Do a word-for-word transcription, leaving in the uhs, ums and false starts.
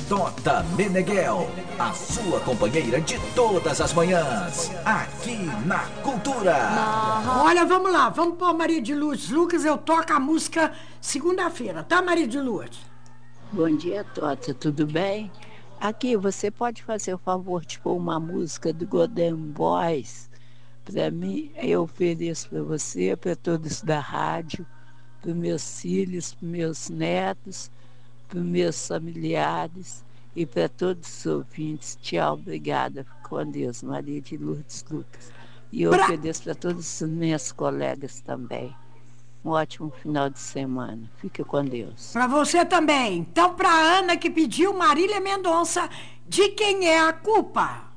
Tota Meneghel, a sua companheira de todas as manhãs, aqui na Cultura. Olha, vamos lá, vamos pôr Maria de Lourdes Lucas, eu toco a música segunda-feira, tá, Maria de Lourdes? Bom dia, Tota, tudo bem? Aqui, você pode fazer o favor de pôr uma música do Golden Boys para mim? Eu ofereço para você, para todos da rádio, para meus filhos, para meus netos, para meus familiares e para todos os ouvintes. Tchau, obrigada. Fique com Deus, Maria de Lourdes Lucas. E eu Pra... ofereço para todos os meus colegas também. Um ótimo final de semana. Fique com Deus. Para você também. Então, para Ana que pediu, Marília Mendonça, de quem é a culpa?